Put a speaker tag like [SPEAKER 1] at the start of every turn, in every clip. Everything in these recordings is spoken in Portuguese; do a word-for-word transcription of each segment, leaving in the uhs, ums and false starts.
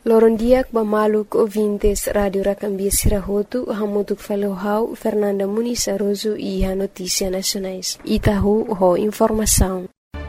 [SPEAKER 1] Lorondiak Bamaluk ouvintes Rádio Racambia Sirahotu, Hamutuk Falohau, Fernanda Muniz Aroso e a Notícia Nacionais. Itahu, ho informação.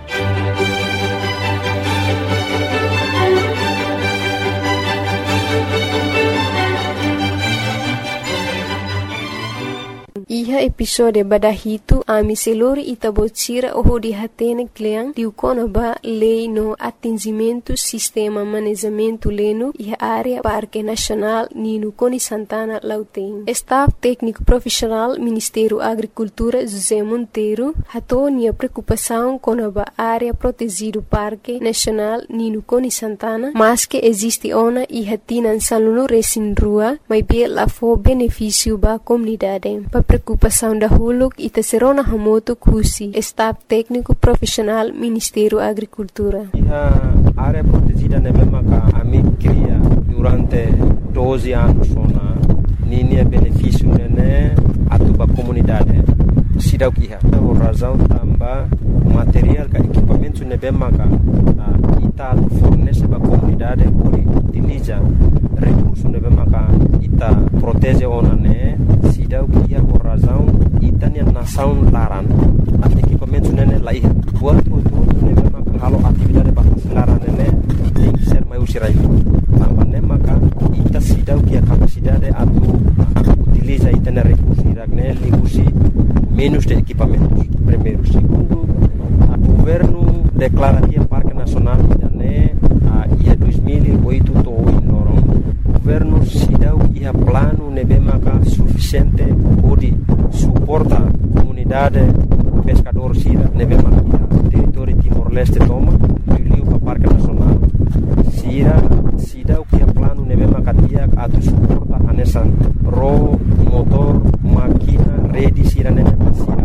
[SPEAKER 1] Iha episode badahitu ami seluri itabotira oho di hatene kleang diukona ba lei no atingimento sistema manejamento leno iha área Parque Nacional Nino Coni Santana Lauteng. Staff técnico profissional Ministério Agricultura José Monteiro hatonia preocupação com a área protegido Parque Nacional Nino Coni Santana, mas que existe ona iha tinan saluno resin rua, mas be la fo benefício ba comunidade. Pa preocupação da huluk ita serona hamoto kusi, staff técnico profissional Ministério Agricultura.
[SPEAKER 2] A área protegida ne mesma que a mim cria durante doze anos na ninha benefício né a tua comunidade. Sidau kiha. Por razão também material que equipamento ne mesma que ita fornece para a comunidade por utiliza recursos ne mesma que ita protege ona né. Sidau kiha por razão ita ne nação laran. At equipamento ne lai buat untuk ne mesma que halo atividade para laran ne tem que ser mais usirai. Também ne maka ita sidau kiha capacidade atu utiliza ita ne recursos iragné ligusi menos de equipamentos. Primeiro, segundo, o governo declara que o Parque Nacional né a ia dois mil e oito to em Lorong. O governo se deu que a plano nebemaka suficiente para suportar a comunidade pescador sira nebemaka território Timor-Leste toma viu para o Parque Nacional. Sira se deu que a plano nebemaka dia a suporta a nessa ro motor máquina rede sira nebemaka sira.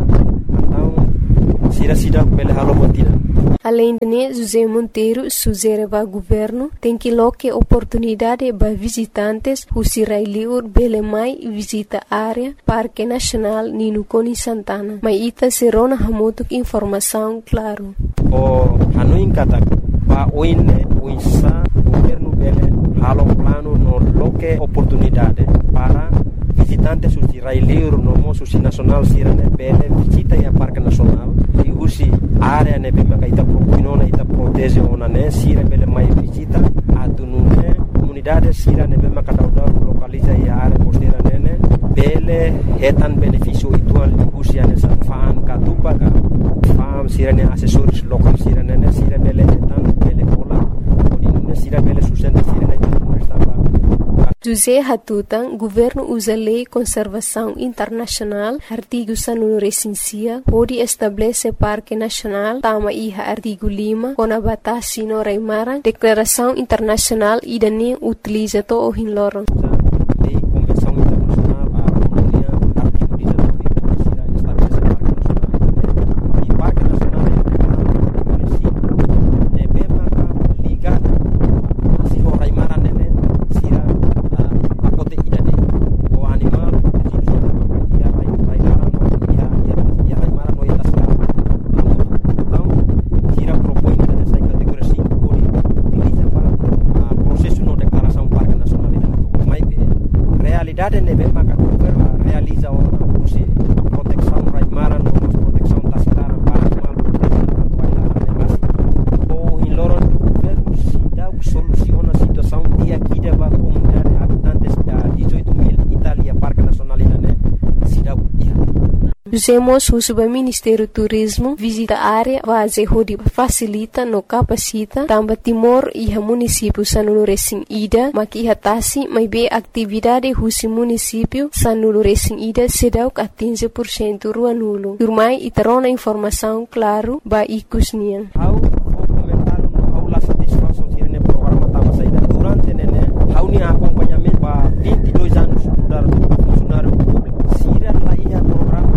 [SPEAKER 2] Então sira sida pele halo motina.
[SPEAKER 1] Além de José Monteiro sugere ao governo tem que loque oportunidade para visitantes o Sirailiur bele mai visita área Parque Nacional Nino Coni Santana. Mas ita serona hamotuk informação claro.
[SPEAKER 2] O hanuin kata pa oine uinsa governo bele halo plano no loque oportunidade para visitantes o Sirailiur no moço nacional sirane bele visita a Parque Nacional e usi área ne bema ka ita propinona ita protege ona ne sira bele mai visita atunune comunidade sira ne bema ka dauda localiza e área costeira nene bele hetan benefício itual de usi ane sa fan ka tupa ka fam sira ne assessores local sira nene sira bele hetan bele pola odinune sira bele sustenta sira ne estava.
[SPEAKER 1] José Hatutan, governo usa lei conservação internacional, artigo sanu recensia, pode estabelecer Parque Nacional, tama iha artigo lima, com a batasi no Raimara, declaração internacional e dani utiliza to o hinloron.
[SPEAKER 2] Lei convenção internacional a comunidade artigo dezenove estabelece Parque Nacional e Parque Nacional é bema ligado assim o Raimara nene sira realidade ne bem maka governo realiza uma usi proteção raimara no proteção tascara para animal protegido quanto a ela né ou em loron governo se dá soluciona a situação de aqui da comunidade habitantes da dezoito mil Itália Parque Nacional né se dá
[SPEAKER 1] Usemos o Subministério Turismo visita a área base hodi facilita no capacita também Timor e a município Sanulu Resin Ida maki hatasi mai be atividade husi município Sanulu Resin Ida sedau ka quinze por cento rua nulo. Turmai iterona informação claro ba ikusnian.
[SPEAKER 2] How comentar how la satisfação sirene programa tama saída durante nene how ni acompanhamento ba vinte e dois anos mudar funcionário público sira la ia programa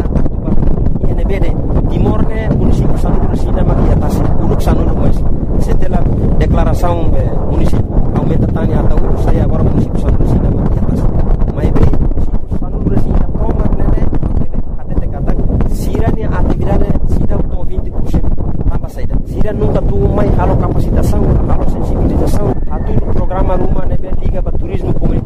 [SPEAKER 2] Timor ne município Sanulu Resina maki atas uruk Sanulu mas setelah declaração município aumenta tani atau saya agora município Sanulu Resina maki atas mai be município Sanulu Resina toma nene até te kata sira ni atividade sida to vinte por cento tambah saída sira nunca tu mai halo capacitação halo sensibilização atu programa rumah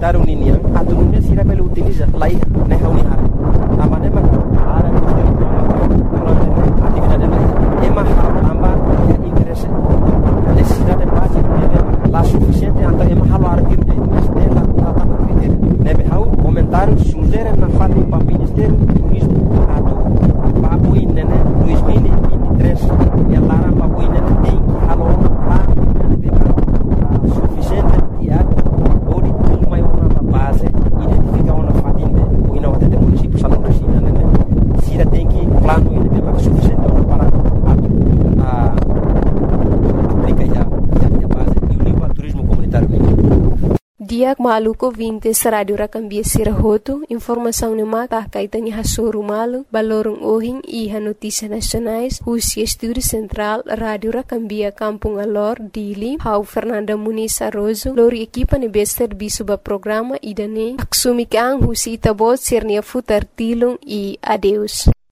[SPEAKER 2] comunitário ninian atununya sira pele utiliza lai ne hauni hare amane maka ara posterior durante atividade lai ema amba interesse necessidade básica de lá suficiente anta ema halo arquiro de estela tama critério nebe hau comentário sugere na fati para ministério turismo atu papo inene dois mil e vinte e três e lara papo inene tem que halo lá suficiente e a ori tudo mai uma base identificar uma fatinde o ina wate de município salão da China né sira tem que plano ine bem mais suficiente para a aplica já a base e o limpa turismo comunitário
[SPEAKER 1] Diak maluko vintes radio rakambia sirahoto informação ne mata kaitani hasoru malu balorong ohing iha notícias nacionais Rusia Estúdio Central Radio Rakambia Kampung Alor Dili Hau Fernanda Muniz Arrozo lori equipa ne bester bisuba programa idane aksumi kang husi tabot sirnia futar tilung e adeus